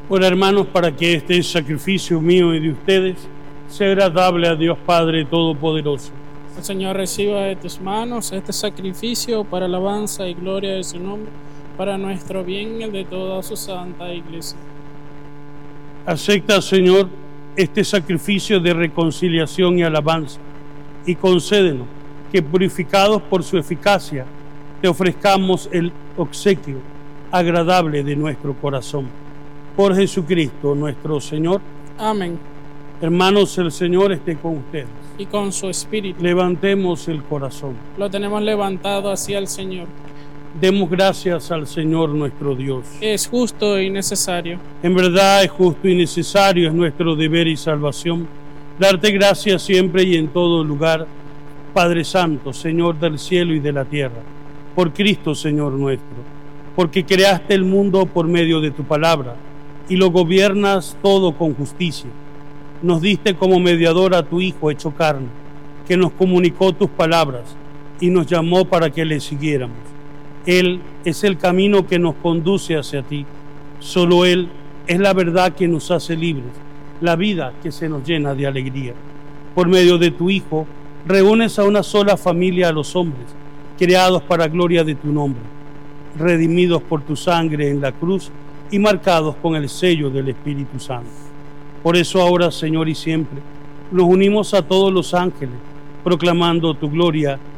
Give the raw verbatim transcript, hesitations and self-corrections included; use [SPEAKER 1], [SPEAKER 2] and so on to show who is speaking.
[SPEAKER 1] Ora, hermanos, para que este sacrificio mío y de ustedes sea agradable a Dios Padre Todopoderoso.
[SPEAKER 2] El Señor reciba de tus manos este sacrificio para alabanza y gloria de su nombre, para nuestro bien y el de toda su santa iglesia.
[SPEAKER 1] Acepta, Señor, este sacrificio de reconciliación y alabanza, y concédenos que, purificados por su eficacia, te ofrezcamos el obsequio agradable de nuestro corazón. Por Jesucristo nuestro Señor.
[SPEAKER 2] Amén.
[SPEAKER 1] Hermanos, el Señor esté con ustedes.
[SPEAKER 2] Y con su espíritu.
[SPEAKER 1] Levantemos el corazón.
[SPEAKER 2] Lo tenemos levantado hacia el Señor.
[SPEAKER 1] Demos gracias al Señor nuestro Dios.
[SPEAKER 2] Es justo y necesario.
[SPEAKER 1] En verdad es justo y necesario, es nuestro deber y salvación, darte gracias siempre y en todo lugar, Padre Santo, Señor del cielo y de la tierra, por Cristo, Señor nuestro, porque creaste el mundo por medio de tu palabra y lo gobiernas todo con justicia. Nos diste como mediador a tu Hijo hecho carne, que nos comunicó tus palabras y nos llamó para que le siguiéramos. Él es el camino que nos conduce hacia ti. Solo Él es la verdad que nos hace libres, la vida que se nos llena de alegría. Por medio de tu Hijo, reúnes a una sola familia a los hombres, creados para gloria de tu nombre, redimidos por tu sangre en la cruz y marcados con el sello del Espíritu Santo. Por eso ahora, Señor, y siempre, nos unimos a todos los ángeles, proclamando tu gloria